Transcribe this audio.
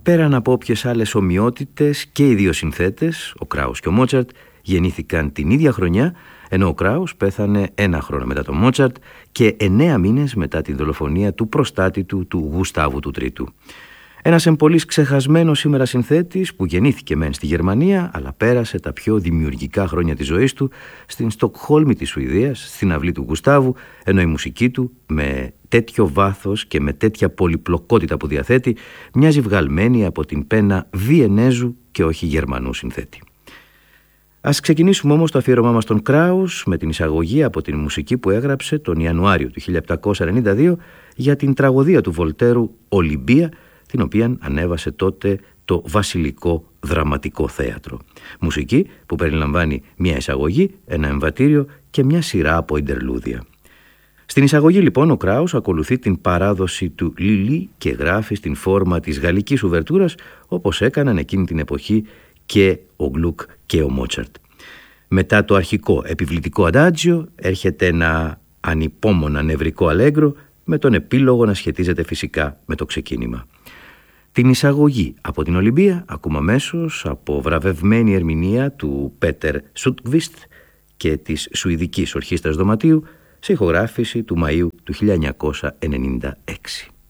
Πέραν από όποιες άλλες ομοιότητες, και οι δύο συνθέτες, ο Κράους και ο Μότσαρτ, γεννήθηκαν την ίδια χρονιά, ενώ ο Κράους πέθανε 1 χρόνο μετά τον Μότσαρτ και 9 μήνες μετά την δολοφονία του προστάτη του Γουστάβου του Τρίτου. Ένας εμπολής ξεχασμένος σήμερα συνθέτης που γεννήθηκε μεν στη Γερμανία, αλλά πέρασε τα πιο δημιουργικά χρόνια της ζωής του στην Στοκχόλμη της Σουηδίας, στην αυλή του Γουστάβου, ενώ η μουσική του με τέτοιο βάθος και με τέτοια πολυπλοκότητα που διαθέτει μοιάζει βγαλμένη από την πένα Βιενέζου και όχι Γερμανού συνθέτη. Ας ξεκινήσουμε όμως το αφιέρωμά μας στον Κράους με την εισαγωγή από την μουσική που έγραψε τον Ιανουάριο του 1792 για την τραγωδία του Βολτέρου «Ολυμπία», την οποία ανέβασε τότε το Βασιλικό Δραματικό Θέατρο. Μουσική που περιλαμβάνει μια εισαγωγή, ένα εμβατήριο και μια σειρά από ιντερλούδια. Στην εισαγωγή λοιπόν ο Κράους ακολουθεί την παράδοση του Λίλι και γράφει στην φόρμα της γαλλικής ουβερτούρας, όπως έκαναν εκείνη την εποχή και ο Γκλουκ και ο Μότσαρτ. Μετά το αρχικό επιβλητικό αντάτζιο έρχεται ένα ανυπόμονα νευρικό αλέγκρο, με τον επίλογο να σχετίζεται φυσικά με το ξεκίνημα. Την εισαγωγή από την Ολυμπία ακούμε αμέσως από βραβευμένη ερμηνεία του Πέτερ Σούτκβιστ και της Σουηδικής Ορχήστρας Δωματίου σε ηχογράφηση του Μαΐου του 1996.